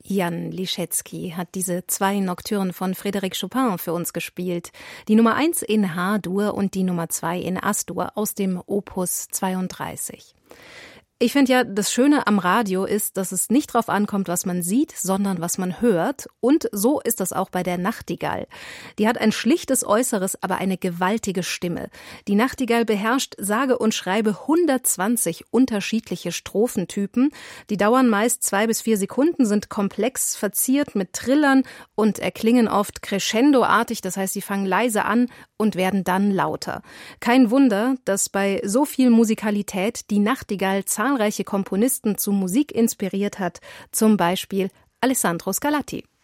Jan Liszewski hat diese 2 Nocturnen von Frédéric Chopin für uns gespielt. Die Nummer 1 in H-Dur und die Nummer 2 in As-Dur aus dem Opus 32. Ich finde ja, das Schöne am Radio ist, dass es nicht drauf ankommt, was man sieht, sondern was man hört. Und so ist das auch bei der Nachtigall. Die hat ein schlichtes Äußeres, aber eine gewaltige Stimme. Die Nachtigall beherrscht sage und schreibe 120 unterschiedliche Strophentypen. Die dauern meist 2 bis 4 Sekunden, sind komplex verziert mit Trillern und erklingen oft crescendoartig, das heißt, sie fangen leise an und werden dann lauter. Kein Wunder, dass bei so viel Musikalität die Nachtigall zahlreiche Komponisten zu Musik inspiriert hat, zum Beispiel Alessandro Scarlatti.